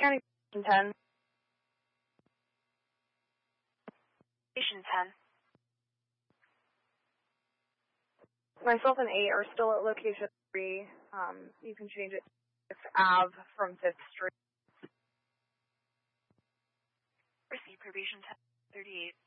County, 10. Station 10. Myself and 8 are still at location 3. You can change it to 5th Ave from 5th Street. Receive probation 1038.